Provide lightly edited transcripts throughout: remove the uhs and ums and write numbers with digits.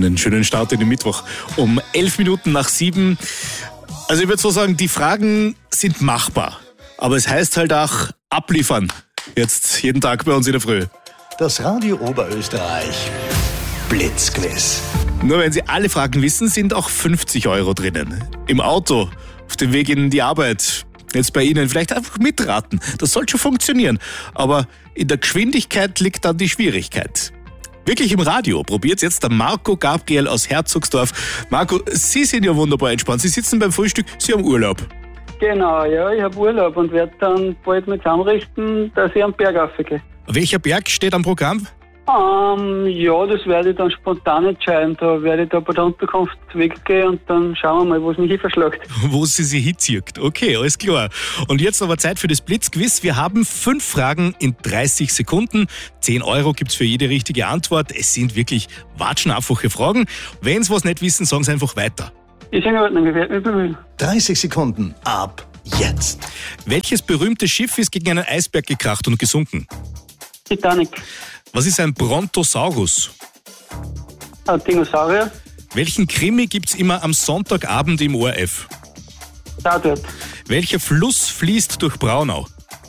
Einen schönen Start in den Mittwoch um 11 Minuten nach 7. Also ich würde so sagen, die Fragen sind machbar. Aber es heißt halt auch abliefern. Jetzt jeden Tag bei uns in der Früh. Das Radio Oberösterreich Blitzquiz. Nur wenn Sie alle Fragen wissen, sind auch 50 Euro drinnen. Im Auto, auf dem Weg in die Arbeit, jetzt bei Ihnen vielleicht einfach mitraten. Das soll schon funktionieren. Aber in der Geschwindigkeit liegt dann die Schwierigkeit. Wirklich im Radio probiert jetzt der Marco Gabriel aus Herzogsdorf. Marco, Sie sind ja wunderbar entspannt. Sie sitzen beim Frühstück, Sie haben Urlaub. Genau, ja, ich habe Urlaub und werde dann bald mit zusammenrichten, dass ich am Berg raufgehe. Welcher Berg steht am Programm? Ja, das werde ich dann spontan entscheiden. Da werde ich da bei der Unterkunft weggehen und dann schauen wir mal, wo es mich hinverschlägt. Wo sie sich hinzieht. Okay, alles klar. Und jetzt aber Zeit für das Blitzquiz. Wir haben 5 Fragen in 30 Sekunden. 10 Euro gibt's für jede richtige Antwort. Es sind wirklich watschenaffache Fragen. Wenn Sie was nicht wissen, sagen Sie einfach weiter. Ist in Ordnung, ich werde mich bemühen. 30 Sekunden ab jetzt. Welches berühmte Schiff ist gegen einen Eisberg gekracht und gesunken? Titanic. Was ist ein Brontosaurus? Ein Dinosaurier. Welchen Krimi gibt's immer am Sonntagabend im ORF? Tatort. Welcher Fluss fließt durch Braunau?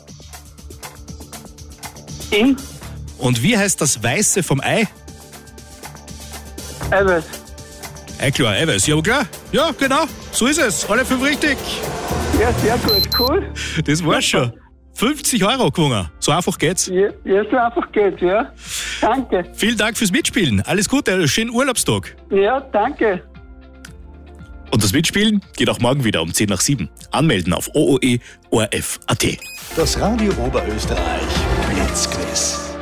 Inn. Und wie heißt das Weiße vom Ei? Eiweiß. Klar, Eiweiß. Ja, aber klar. Ja, genau. So ist es. Alle 5 richtig. Ja, sehr gut, cool. Das war's schon. 50 Euro gewonnen. So einfach geht's. Ja, so einfach geht's, ja. Danke. Vielen Dank fürs Mitspielen. Alles Gute, schönen Urlaubstag. Ja, danke. Und das Mitspielen geht auch morgen wieder um 10 nach 7. Anmelden auf OOE ORF.at. Das Radio Oberösterreich Blitzquiz.